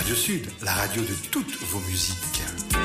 Radio Sud, la radio de toutes vos musiques.